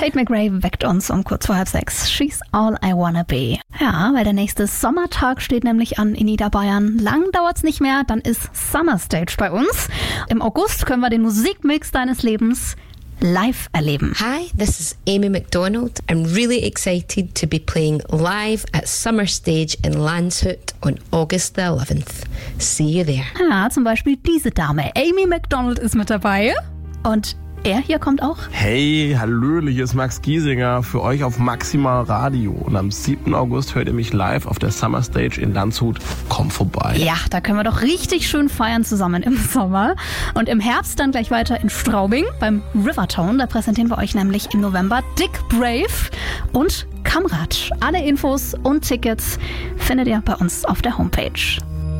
Tate McRae weckt uns um kurz vor 5:30. She's all I wanna be. Ja, weil der nächste Sommertag steht nämlich an in Niederbayern. Lang dauert's nicht mehr, dann ist Summer Stage bei uns. Im August können wir den Musikmix deines Lebens live erleben. Hi, this is Amy McDonald. I'm really excited to be playing live at Summer Stage in Landshut on August the 11th. See you there. Ja, zum Beispiel diese Dame. Amy McDonald ist mit dabei. Und er hier kommt auch. Hey, hallöle, hier ist Max Giesinger für euch auf Maximal Radio. Und am 7. August hört ihr mich live auf der Summer Stage in Landshut. Kommt vorbei. Ja, da können wir doch richtig schön feiern zusammen im Sommer. Und im Herbst dann gleich weiter in Straubing beim Rivertone. Da präsentieren wir euch nämlich im November Dick Brave und Kamrat. Alle Infos und Tickets findet ihr bei uns auf der Homepage.